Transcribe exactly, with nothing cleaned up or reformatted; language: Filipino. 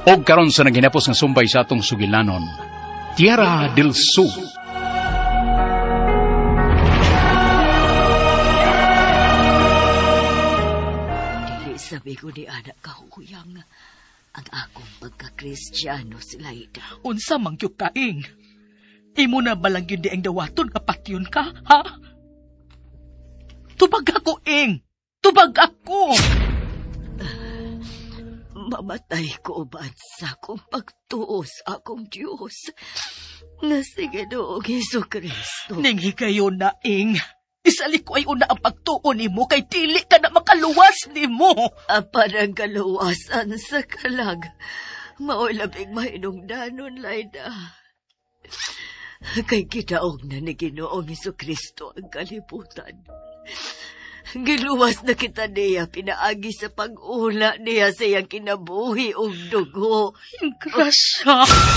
O karon sa naghinapos nga sumbay sa atong sugilanon, Tierra del Sur. Dili sabi ko ni anak kahuyang ang akong pagka-Kristiyano si Laida. Unsa man gyud kaing? Imo na balang yun di ang dawaton kapat yun ka, ha? Tubag ako, Ing! Tubag ako! Mamatay ko ba sa akong pagtuos akong Diyos nga sige doong Heso Kristo. Ning higayon na, Ing. Isalik ko ay una ang pagtuon ni mo kay dili ka na makaluwas ni mo. Apan ang kaluwasan sa kalag. Mao'y labing mahinungdanon, Laida. Kay kitaog na ni Ginoong Heso Kristo ang kalibutan. Giluwas na kita niya, pinaagi sa pag-ula niya sa iyang kinabuhi o dugo. Grasya!